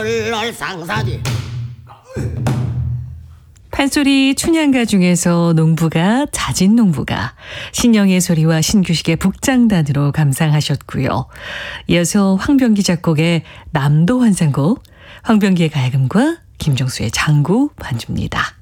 상사지. 판소리 춘향가 중에서 농부가 자진 농부가 신영의 소리와 신규식의 북장단으로 감상하셨고요. 이어서 황병기 작곡의 남도 환상곡, 황병기의 가야금과 김정수의 장구 반주입니다.